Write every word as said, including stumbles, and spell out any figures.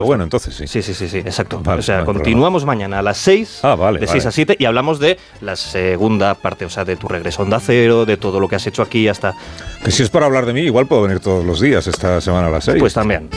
Bueno, entonces sí. Sí, sí, sí, sí, exacto. Vale, o sea, no hay continuamos mañana a las seis, ah, vale, de vale. seis a siete, y hablamos de la segunda parte, o sea, de tu regreso a Onda Cero, de todo lo que has hecho aquí hasta... Que si es para hablar de mí, igual puedo venir todos los días esta semana a las seis. Pues también.